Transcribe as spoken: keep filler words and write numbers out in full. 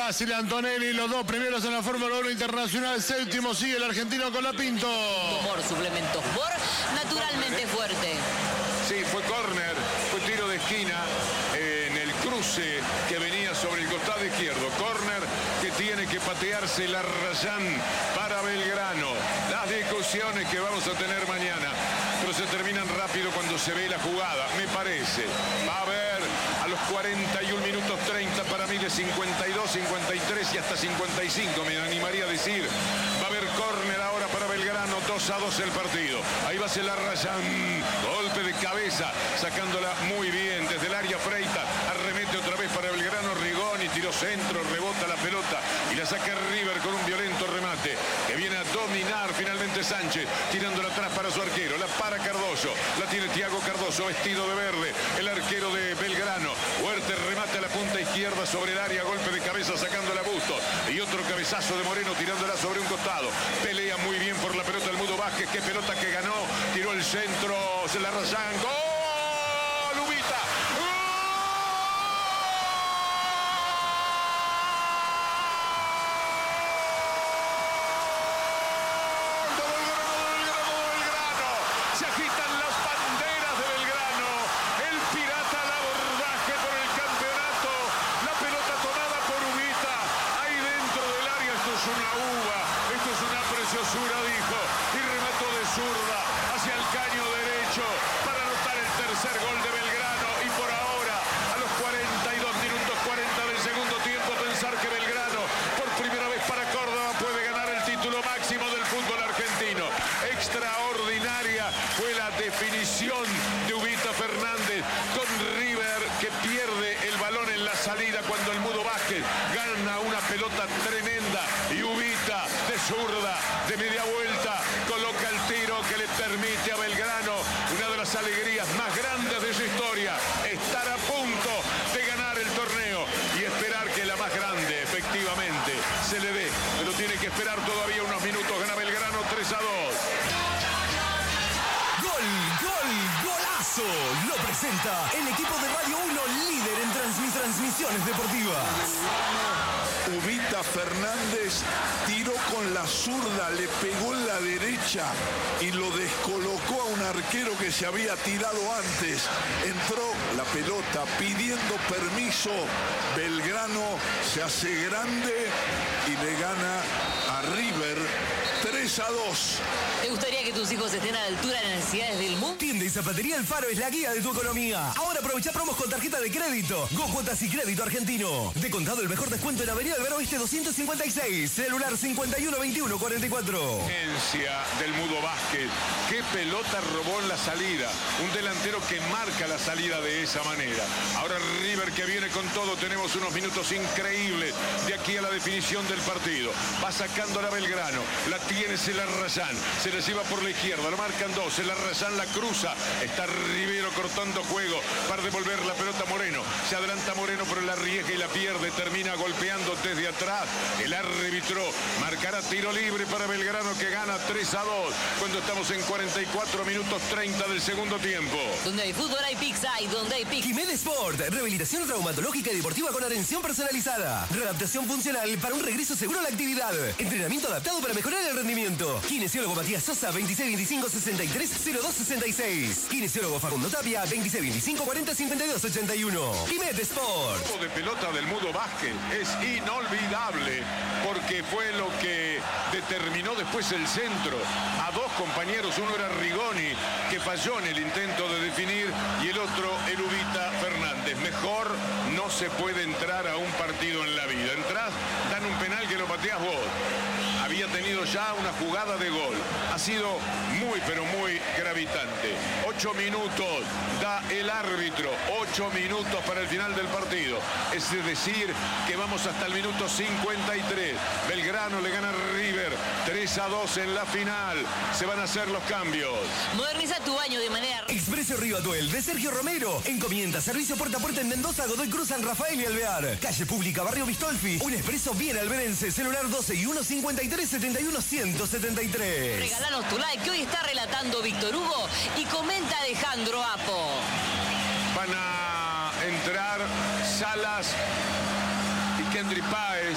Basile, Antonelli, los dos primeros en la Fórmula uno Internacional. Séptimo sigue el argentino Colapinto. Por suplementos, por naturalmente fuerte. Sí, fue córner, fue tiro de esquina eh, en el cruce que venía sobre el costado izquierdo. Córner que tiene que patearse la Rayán para Belgrano. Las discusiones que vamos a tener mañana, pero se terminan rápido cuando se ve la jugada, me parece. Va a haber a los cuarenta y un minutos treinta, para mí de cincuenta y dos, cincuenta y tres y hasta cincuenta y cinco, me animaría a decir. Va a haber córner ahora para Belgrano, dos a dos el partido. Ahí va a ser la Rayán, golpe de cabeza, sacándola muy bien desde el área Freita, arremete otra vez para Belgrano, Rigoni, tiro centro, rebota la pelota y la saca River con un violento remate que viene a dominar finalmente Sánchez, tirándola atrás para su arquero, la para Cardoso, la tiene Thiago Cardoso, vestido de verde, el arquero de Belgrano. Fuerte remate a la punta izquierda sobre el área, golpe de cabeza sacándola a Bustos y otro cabezazo de Moreno tirándola sobre un costado. Pelea muy bien por la pelota el Mudo Vázquez, qué pelota que ganó, tiró el centro, se la Rayán, ¡gol! ¡Ubita! Dijo, y remató de zurda hacia el caño derecho para anotar el tercer gol de Belgrano. Y por ahora, a los cuarenta y dos minutos cuarenta del segundo tiempo, pensar que Belgrano, por primera vez para Córdoba, puede ganar el título máximo del fútbol argentino. Extraordinaria fue la definición de Ubita Fernández con River, que pierde el balón en la salida cuando el Mudo Vázquez gana una pelota tremenda y Ubita de zurda, de media vuelta, coloca el tiro que le permite a Belgrano una de las alegrías más grandes de su historia, estar a punto de ganar el torneo y esperar que la más grande efectivamente se le dé, pero tiene que esperar todavía unos minutos. Gana Belgrano tres a dos. Gol, gol, golazo. Lo presenta el equipo de Radio uno, líder en transmis transmisiones deportivas. Ubita Fernández tiró con la zurda, le pegó en la derecha y lo descolocó a un arquero que se había tirado antes. Entró la pelota pidiendo permiso. Belgrano se hace grande y le gana a River tres a dos. ¿Te gustaría que tus hijos estén a la altura de las necesidades del mundo? Tienda y Zapatería Alfaro es la guía de tu economía. Ahora aprovecha promos con tarjeta de crédito. Go Cuotas y Crédito Argentino. De contado el mejor descuento en Avenida Alvaro Oeste doscientos cincuenta y seis. Celular cincuenta y uno veintiuno cuarenta y cuatro. Esencia del Mudo Vázquez. Qué pelota robó en la salida. Un delantero que marca la salida de esa manera. Ahora River que viene con todo. Tenemos unos minutos increíbles de aquí a la definición del partido. Va sacando la Belgrano. La tiene Selarrayán. Se la lleva por la izquierda. Lo marcan dos. Selarrayán la cruza. Está Rivero cortando juego para devolver la pelota a Moreno. Se adelanta Moreno, pero la riega y la pierde. Termina golpeando desde atrás. El árbitro marcará tiro libre para Belgrano, que gana tres a dos cuando estamos en cuarenta y cuatro minutos treinta del segundo tiempo. Donde hay fútbol hay pizza y donde hay pizza. Jiménez Sport, rehabilitación traumatológica y deportiva con atención personalizada. Readaptación funcional para un regreso seguro a la actividad. Entrenamiento adaptado para mejorar el rendimiento. Kinesiólogo Matías Sosa, veintiséis veinticinco sesenta y tres cero dos sesenta y seis. Kinesiólogo Facundo Tapia, veintiséis veinticinco cuarenta cincuenta y dos ochenta y uno. Jiménez Sport. El juego de pelota del Mudo Vázquez es inolvidable porque fue lo que determinó después el centro. A dos compañeros, uno era Rigoni, que falló en el intento de definir, y el otro, el Ubita Fernández. Mejor no se puede entrar a un partido en la vida. Entrás, dan un penal que lo pateás vos. Había tenido ya una jugada de gol. Ha sido muy, pero muy gravitante. Ocho minutos da el árbitro. Ocho minutos para el final del partido. Es decir, que vamos hasta el minuto cincuenta y tres. Belgrano le gana a River tres a dos en la final. Se van a hacer los cambios. Moderniza tu baño de manera... Expreso Río Atuel de Sergio Romero. Encomienda servicio puerta a puerta en Mendoza, Godoy Cruz, San Rafael y Alvear. Calle Pública, Barrio Bistolfi. Un expreso bien alberense. Celular doce y uno cincuenta y tres setenta y uno ciento setenta y tres. Regalanos tu like, que hoy está relatando Víctor Hugo y comenta Alejandro Apo. Van a entrar Salas y Kendry Páez.